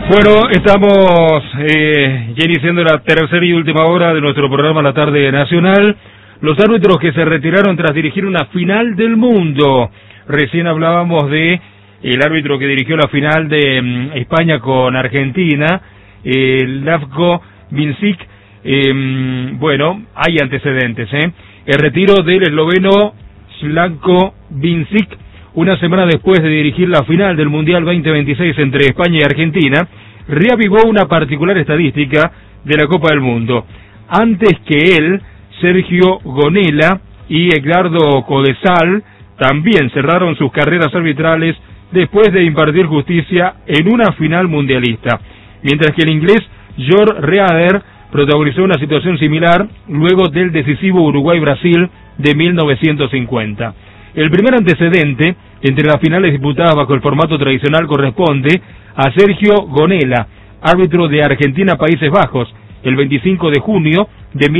Bueno, estamos ya iniciando la tercera y última hora de nuestro programa La Tarde Nacional. Los árbitros que se retiraron tras dirigir una final del mundo. Recién hablábamos de el árbitro que dirigió la final de España con Argentina, Lavko Vincic. Bueno, hay antecedentes, El retiro del esloveno Lavko Vincic, una semana después de dirigir la final del Mundial 2026 entre España y Argentina, reavivó una particular estadística de la Copa del Mundo. Antes que él, Sergio Gonella y Edgardo Codesal también cerraron sus carreras arbitrales después de impartir justicia en una final mundialista, mientras que el inglés George Reader protagonizó una situación similar luego del decisivo Uruguay-Brasil de 1950. El primer antecedente entre las finales disputadas bajo el formato tradicional corresponde a Sergio Gonella, árbitro de Argentina-Países Bajos, el 25 de junio de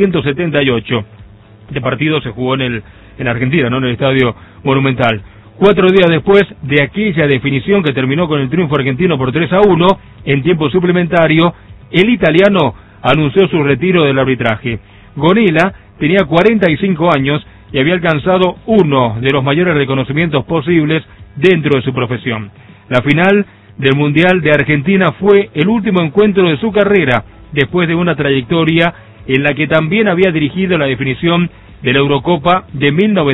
1978. Este partido se jugó en Argentina, ¿no? En el Estadio Monumental. 4 días después de aquella definición que terminó con el triunfo argentino por 3-1, en tiempo suplementario, el italiano anunció su retiro del arbitraje. Gonella tenía 45 años y había alcanzado uno de los mayores reconocimientos posibles dentro de su profesión. La final del Mundial de Argentina fue el último encuentro de su carrera, después de una trayectoria en la que también había dirigido la definición de la Eurocopa de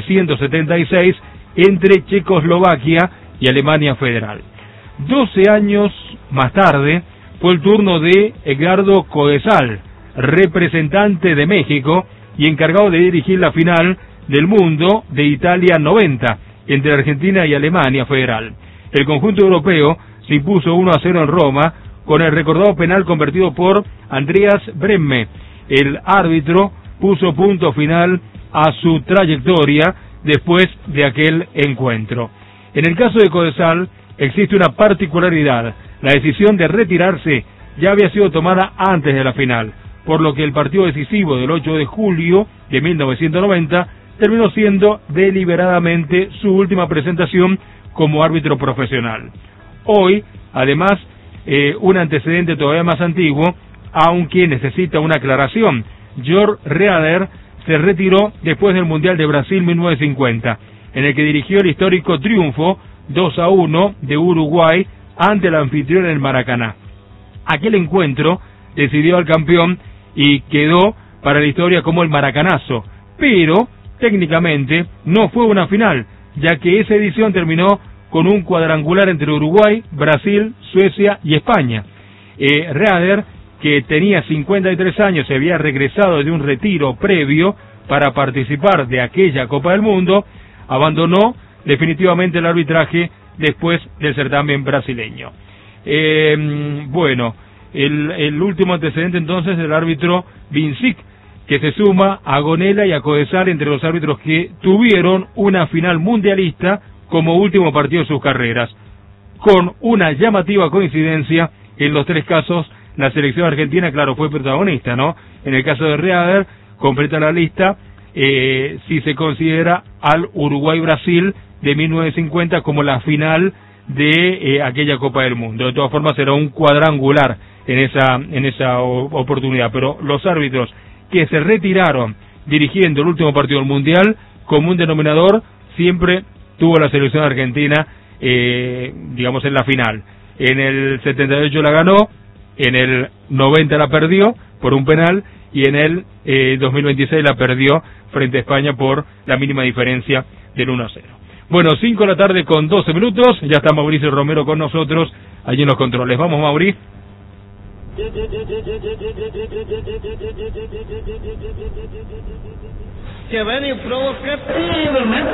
1976 entre Checoslovaquia y Alemania Federal. 12 años más tarde fue el turno de Edgardo Codesal, representante de México y encargado de dirigir la final del mundo de Italia 90 entre Argentina y Alemania Federal. El conjunto europeo se impuso 1-0 en Roma con el recordado penal convertido por Andreas Brehme. El árbitro puso punto final a su trayectoria después de aquel encuentro. En el caso de Codesal existe una particularidad. La decisión de retirarse ya había sido tomada antes de la final, por lo que el partido decisivo del 8 de julio de 1990 terminó siendo deliberadamente su última presentación como árbitro profesional. Hoy, además, un antecedente todavía más antiguo, aunque necesita una aclaración. George Reader se retiró después del Mundial de Brasil 1950, en el que dirigió el histórico triunfo 2-1 de Uruguay ante el anfitrión en el Maracaná. Aquel encuentro decidió al campeón y quedó para la historia como el Maracanazo, pero técnicamente no fue una final, ya que esa edición terminó con un cuadrangular entre Uruguay, Brasil, Suecia y España. Reader, que tenía 53 años, se había regresado de un retiro previo para participar de aquella Copa del Mundo, abandonó definitivamente el arbitraje después del certamen brasileño. Bueno, el último antecedente entonces del árbitro Vincic, que se suma a Gonella y a Codesal entre los árbitros que tuvieron una final mundialista como último partido de sus carreras, con una llamativa coincidencia. En los tres casos la selección argentina, claro, fue protagonista, ¿no? En el caso de Reader, completa la lista si se considera al Uruguay-Brasil de 1950 como la final de aquella Copa del Mundo. De todas formas será un cuadrangular en esa oportunidad, pero los árbitros que se retiraron dirigiendo el último partido del Mundial, como un denominador, siempre tuvo la selección argentina, digamos, en la final. En el 78 la ganó, en el 90 la perdió por un penal, y en el 2026 la perdió frente a España por la mínima diferencia del 1-0. Bueno, 5 de la tarde con 12 minutos, ya está Mauricio Romero con nosotros, allí en los controles. Vamos, Mauricio. Que venha provocativamente